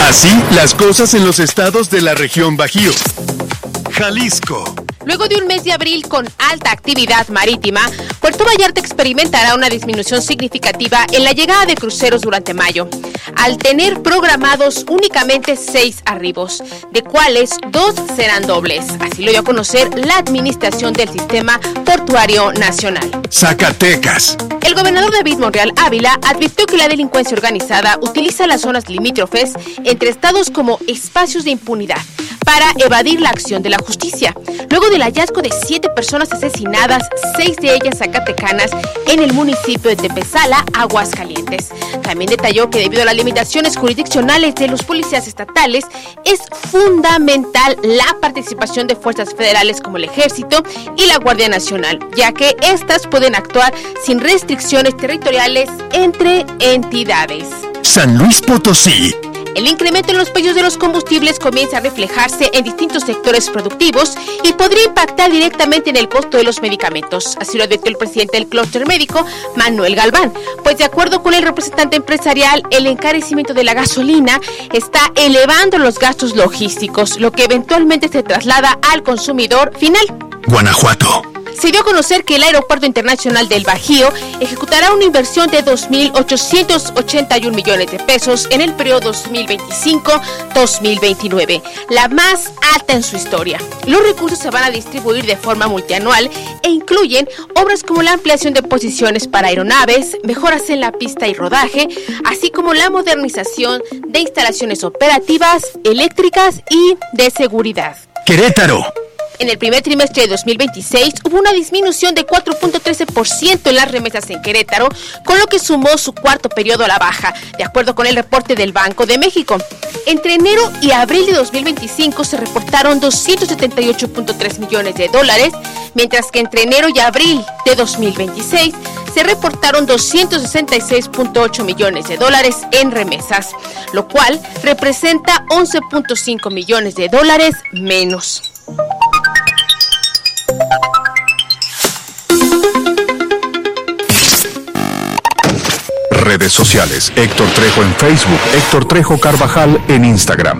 Así las cosas en los estados de la región Bajío. Jalisco. Luego de un mes de abril con alta actividad marítima, Puerto Vallarta experimentará una disminución significativa en la llegada de cruceros durante mayo, al tener programados únicamente 6 arribos, de cuales 2 serán dobles. Así lo dio a conocer la Administración del Sistema Portuario Nacional. Zacatecas. El gobernador David Monreal Ávila advirtió que la delincuencia organizada utiliza las zonas limítrofes entre estados como espacios de impunidad para evadir la acción de la justicia. Luego del hallazgo de 7 personas asesinadas, 6 de ellas zacatecanas, en el municipio de Tepezala, Aguascalientes. También detalló que debido a las limitaciones jurisdiccionales de los policías estatales, es fundamental la participación de fuerzas federales como el Ejército y la Guardia Nacional, ya que estas pueden actuar sin restricciones territoriales entre entidades. San Luis Potosí. El incremento en los precios de los combustibles comienza a reflejarse en distintos sectores productivos y podría impactar directamente en el costo de los medicamentos. Así lo advirtió el presidente del clúster médico, Manuel Galván. Pues de acuerdo con el representante empresarial, el encarecimiento de la gasolina está elevando los gastos logísticos, lo que eventualmente se traslada al consumidor final. Guanajuato. Se dio a conocer que el Aeropuerto Internacional del Bajío ejecutará una inversión de 2.881 millones de pesos en el periodo 2025-2029, la más alta en su historia. Los recursos se van a distribuir de forma multianual e incluyen obras como la ampliación de posiciones para aeronaves, mejoras en la pista y rodaje, así como la modernización de instalaciones operativas, eléctricas y de seguridad. Querétaro. En el primer trimestre de 2026 hubo una disminución de 4.13% en las remesas en Querétaro, con lo que sumó su cuarto periodo a la baja, de acuerdo con el reporte del Banco de México. Entre enero y abril de 2025 se reportaron 278.3 millones de dólares, mientras que entre enero y abril de 2026 se reportaron 266.8 millones de dólares en remesas, lo cual representa 11.5 millones de dólares menos. Redes sociales. Héctor Trejo en Facebook. Héctor Trejo Carvajal en Instagram.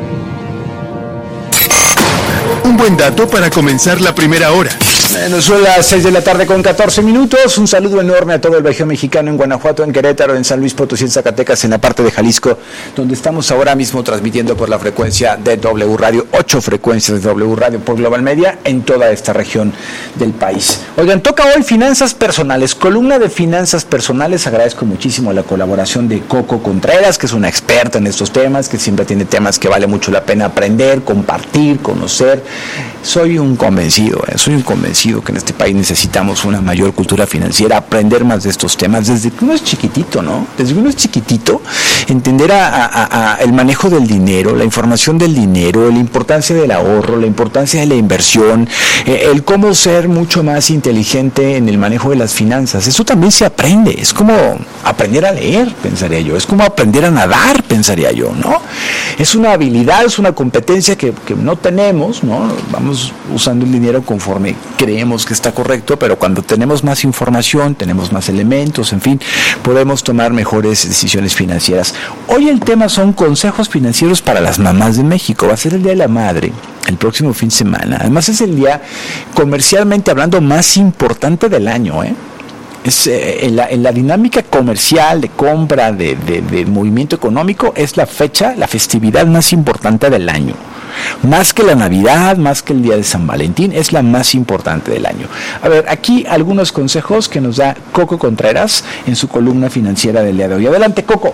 Un buen dato para comenzar la primera hora. Son las 6 de la tarde con 14 minutos. Un saludo enorme a todo el Bajío mexicano, en Guanajuato, en Querétaro, en San Luis Potosí, en Zacatecas, en la parte de Jalisco, donde estamos ahora mismo transmitiendo por la frecuencia de W Radio, 8 frecuencias de W Radio por Global Media en toda esta región del país. Oigan, toca hoy finanzas personales, columna de finanzas personales. Agradezco muchísimo la colaboración de Coco Contreras, que es una experta en estos temas, que siempre tiene temas que vale mucho la pena aprender, compartir, conocer. Soy un convencido que en este país necesitamos una mayor cultura financiera, aprender más de estos temas desde que uno es chiquitito, ¿no? Desde que uno es chiquitito, entender el manejo del dinero, la información del dinero, la importancia del ahorro, la importancia de la inversión, el cómo ser mucho más inteligente en el manejo de las finanzas. Eso también se aprende, es como aprender a leer, pensaría yo, es como aprender a nadar, pensaría yo, ¿no? Es una habilidad, es una competencia que no tenemos, ¿no? Vamos usando el dinero conforme creemos que está correcto, pero cuando tenemos más información, tenemos más elementos, en fin, podemos tomar mejores decisiones financieras. Hoy el tema son consejos financieros para las mamás de México. Va a ser el Día de la Madre el próximo fin de semana. Además es el día, comercialmente hablando, más importante del año, Es, en la dinámica comercial, de compra, de movimiento económico, es la fecha, la festividad más importante del año. Más que la Navidad, más que el día de San Valentín, es la más importante del año. A ver, aquí algunos consejos que nos da Coco Contreras en su columna financiera del día de hoy. Adelante, Coco.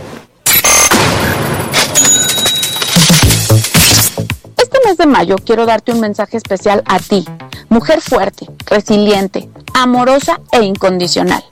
Este mes de mayo quiero darte un mensaje especial a ti, mujer fuerte, resiliente, amorosa e incondicional.